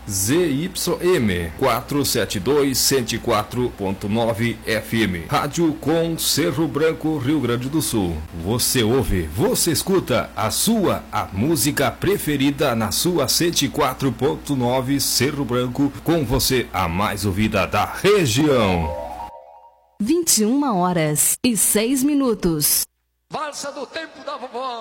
ZYM 472 104.9 FM. Rádio com Cerro Branco, Rio Grande do Sul. Você ouve, você escuta a música preferida na sua 104.9 Cerro Branco, com você a mais ouvida da região. 21h06. Valsa do tempo da vovó.